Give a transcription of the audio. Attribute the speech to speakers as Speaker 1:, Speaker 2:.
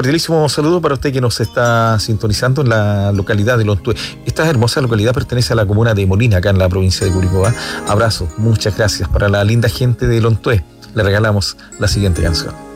Speaker 1: cordialísimo saludo para usted que nos está sintonizando en la localidad de Lontué. Esta hermosa localidad pertenece a la comuna de Molina, acá en la provincia de Curicó. Abrazo, muchas gracias para la linda gente de Lontué. Le regalamos la siguiente canción.